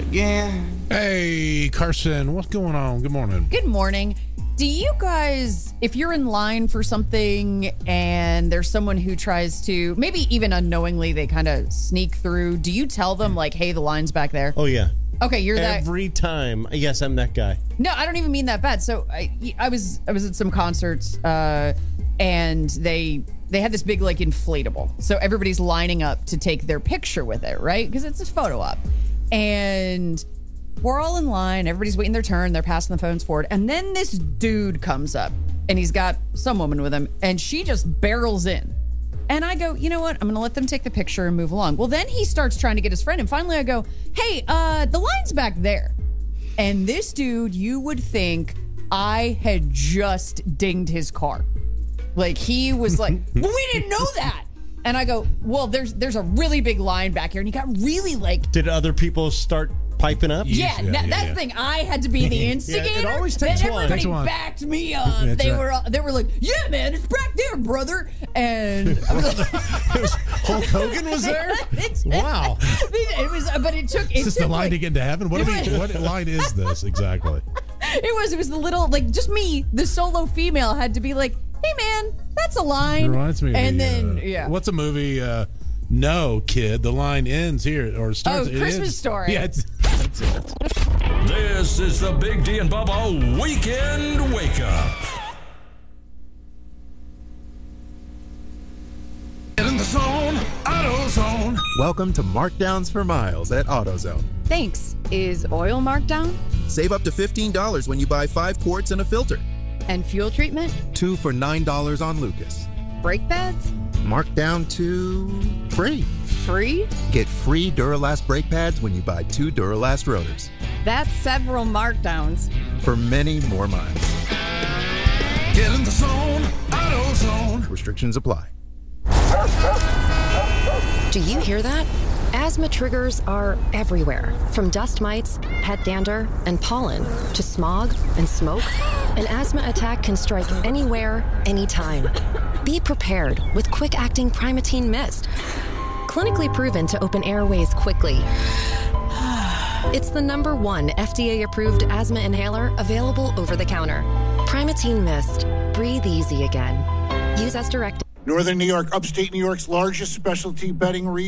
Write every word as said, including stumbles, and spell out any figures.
again. Hey, Carson, what's going on? Good morning. Good morning. Do you guys, if you're in line for something and there's someone who tries to, maybe even unknowingly, they kind of sneak through, do you tell them, like, hey, the line's back there? Oh, yeah. Okay, you're that. Every time. Yes, I'm that guy. No, I don't even mean that bad. So I, I was I was at some concerts, uh, and they they had this big, like, inflatable. So everybody's lining up to take their picture with it, right? Because it's a photo op. And we're all in line. Everybody's waiting their turn. They're passing the phones forward. And then this dude comes up, and he's got some woman with him, and she just barrels in. And I go, you know what? I'm going to let them take the picture and move along. Well, then he starts trying to get his friend. And finally I go, hey, uh, the line's back there. And this dude, you would think I had just dinged his car. Like, he was like, well, we didn't know that. And I go, well, there's there's a really big line back here. And he got really, like... Did other people start piping up? Yeah, yeah, that, yeah, that's yeah. the thing. I had to be the instigator. Yeah, it always takes then one. everybody Takes one. backed me up. That's they right. were all- they were like, yeah, man, it's back there, brother. And I was like, It was, Hulk Hogan was there? Wow. It was, but it took. It Is this took the line like, to get into heaven? What, are we, what line is this exactly? It was. It was the little, like, just me, the solo female, had to be like, hey, man, that's a line. It reminds me of and the, then, uh, yeah. What's a movie? Uh, no, kid. The line ends here or starts. Oh, it Christmas ends- Story. Yeah, it's, that's it. This is the Big D and Bubba Weekend Wake Up. Get in the zone, AutoZone. Welcome to Markdowns for Miles at AutoZone. Thanks. Is oil marked down? Save up to fifteen dollars when you buy five quarts and a filter. And fuel treatment? Two for nine dollars on Lucas. Brake pads? Marked down to free. Free? Get free Duralast brake pads when you buy two Duralast rotors. That's several markdowns. For many more miles. Get in the zone, AutoZone. Restrictions apply. Do you hear that? Asthma triggers are everywhere, from dust mites, pet dander, and pollen, to smog and smoke. An asthma attack can strike anywhere, anytime. Be prepared with quick-acting Primatene Mist. Clinically proven to open airways quickly. It's the number one F D A-approved asthma inhaler available over the counter. Primatene Mist. Breathe easy again. Use as directed. Northern New York, upstate New York's largest specialty bedding